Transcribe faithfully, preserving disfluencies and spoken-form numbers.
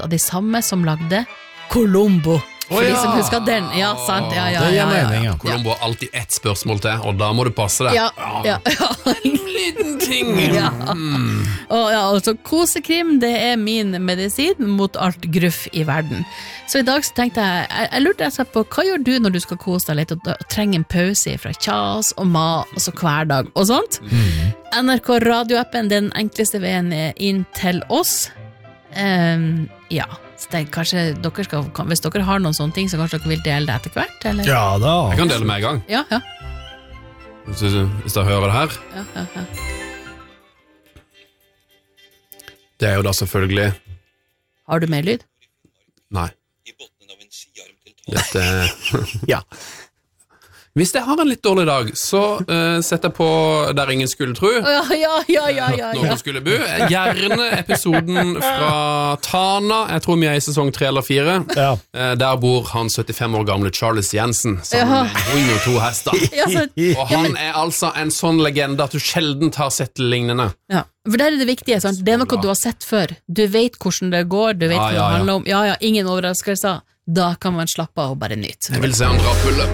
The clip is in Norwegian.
av de samme som lagde Columbo. For oh, de ja. som husker den. Ja, sant. Ja, ja, ja, ja, ja, ja. Columbo har alltid ett spørsmål til, og da må du passe deg. Ja, ja, ja. En liten ting. Ja. Mm. Og ja, altså, kosekrim, det er min medisin mot alt gruff i verden. Så i dag så tenkte jeg, jeg, jeg lurte jeg på, hva gjør du når du skal kose deg litt og, og trenger en pause fra kjas og mat, altså hverdag og sånt? Mm. N R K radioappen, den enkleste veien inn til oss. Um, ja, så det, kanskje dere skal, hvis dere har noen sånne ting, så kanskje dere vil dele det etter hvert, eller? Ja da. Jeg kan dele med en gang. Ja, ja. Hvis, hvis dere hører det her. Ja, ja, ja. Det er jo da selvfølgelig... Har du mer lyd? Nei. Dette... Ja. Hvis jeg har en litt dårlig dag, så uh, setter jeg på Der ingen skulle tro. Ja, ja, ja, ja, ja, Noen ja. skulle bo. Gjerne episoden fra Tana, jeg tror vi er i sesong tre eller fire. Ja. Uh, der bor han syttifem år gamle Charles Jensen, sammen Ja. med en hund og to hester. Ja, så, Og han er altså en sånn legende at du sjelden har sett lignende. ja. For der er det viktige, sant? Det er noe du har sett før. Du vet hvordan det går, du vet Ja, hva det ja, ja. handler om. Ja, ja, ingen overraskelser. Da kan man slappe av og bare nyte. Jeg vil se han dra fulle.